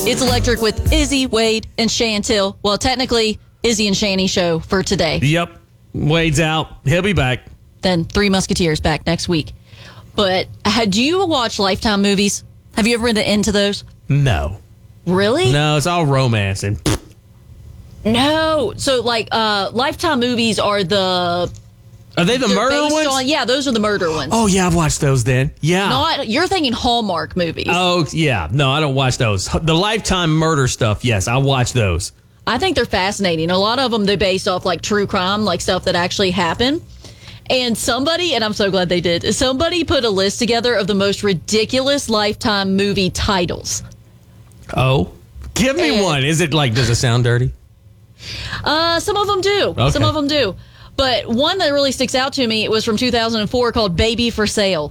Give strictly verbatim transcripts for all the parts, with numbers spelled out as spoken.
It's Electric with Izzy, Wade, and Chantel. Well, technically, Izzy and Shanny show for today. Yep. Wade's out. He'll be back. Then Three Musketeers back next week. But uh, do you watch Lifetime movies? Have you ever been into those? No. Really? No, it's all romance. And No. So, like, uh, Lifetime movies are the... Are they the murder ones? On, yeah, those are the murder ones. Oh, yeah, I've watched those then. Yeah. Not, you're thinking Hallmark movies. Oh, yeah. No, I don't watch those. The Lifetime murder stuff, yes, I watch those. I think they're fascinating. A lot of them, they're based off, like, true crime, like stuff that actually happened. And somebody, and I'm so glad they did, somebody put a list together of the most ridiculous Lifetime movie titles. Oh? Give me And- one. Is it like, does it sound dirty? Uh, some of them do. Okay. Some of them do. But one that really sticks out to me, it was from two thousand four called Baby for Sale.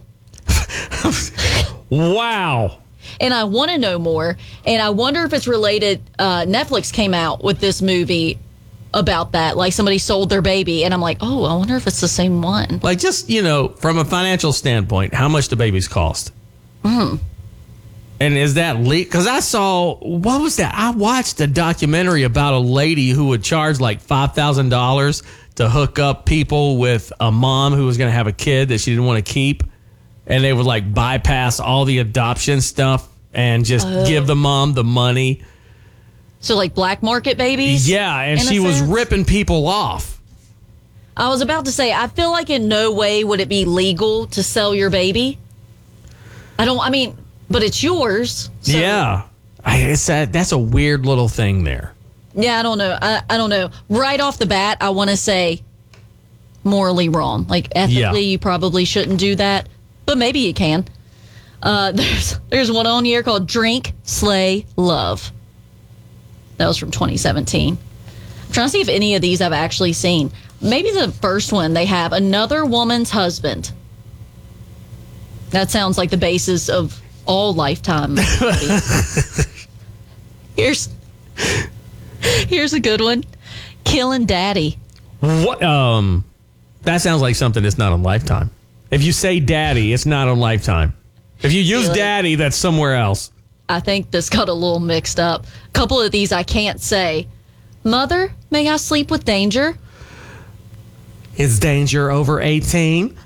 Wow. And I want to know more. And I wonder if it's related. Uh, Netflix came out with this movie about that. Like somebody sold their baby. And I'm like, oh, I wonder if it's the same one. Like, just, you know, from a financial standpoint, how much do babies cost? Hmm. And is that legal? Because I saw, what was that? I watched a documentary about a lady who would charge like five thousand dollars to hook up people with a mom who was going to have a kid that she didn't want to keep. And they would like bypass all the adoption stuff and just Oh. give the mom the money. So like black market babies? Yeah, and in a she was sense? ripping people off. I was about to say, I feel like in no way would it be legal to sell your baby. I don't, I mean, but it's yours. So, Yeah. I, it's a, that's a weird little thing there. Yeah, I don't know. I, I don't know. Right off the bat, I want to say morally wrong. Like ethically, Yeah. you probably shouldn't do that, but maybe you can. Uh, there's there's one on here called Drink, Slay, Love. That was from twenty seventeen. I'm trying to see if any of these I've actually seen. Maybe the first one they have Another Woman's Husband. That sounds like the basis of all Lifetime movies. Here's here's a good one. Killing Daddy. What? Um, that sounds like something that's not on Lifetime. If you say daddy, it's not on Lifetime. If you use Really? daddy, that's somewhere else. I think this got a little mixed up. A couple of these I can't say. Mother, may I sleep with danger? Is danger over eighteen?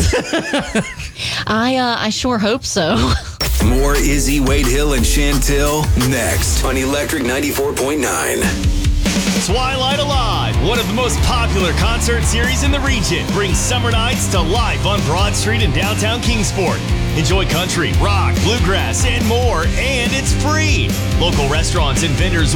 I uh, I sure hope so. More Izzy, Wade Hill, and Chantel next on Electric ninety-four point nine. Twilight Alive, one of the most popular concert series in the region, brings summer nights to life on Broad Street in downtown Kingsport. Enjoy country, rock, bluegrass, and more, and it's free. Local restaurants and vendors